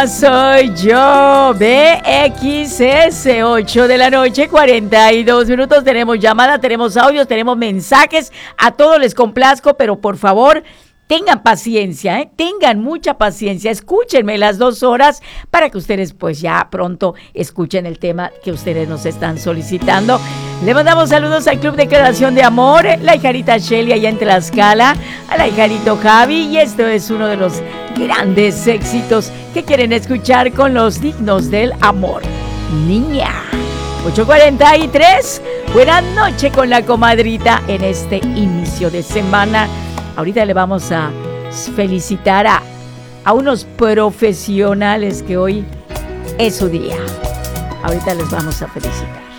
Soy yo, BXS, 8 de la noche, 42 minutos. Tenemos llamada, tenemos audios, tenemos mensajes. A todos les complazco, pero por favor, tengan paciencia, tengan mucha paciencia. Escúchenme las 2 horas para que ustedes pues ya pronto escuchen el tema que ustedes nos están solicitando. Le mandamos saludos al Club de Declaración de Amor, la hijarita Shelly allá en Tlaxcala, a la hijarito Javi, y esto es uno de los grandes éxitos que quieren escuchar con los dignos del amor. Niña. 8:43. Buenas noches con la comadrita en este inicio de semana. Ahorita le vamos a felicitar a unos profesionales que hoy es su día. Ahorita les vamos a felicitar.